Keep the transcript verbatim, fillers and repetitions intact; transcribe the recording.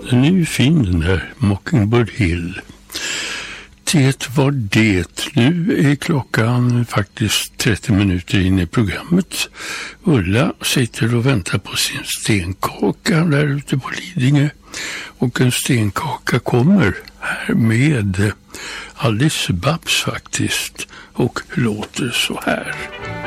den är ju fin den här Mockingbird Hill. Det var det. Nu är klockan faktiskt trettio minuter in i programmet. Ulla sitter och väntar på sin stenkaka där ute på Lidingö. Och en stenkaka kommer här med Alice Babs faktiskt och låter så här.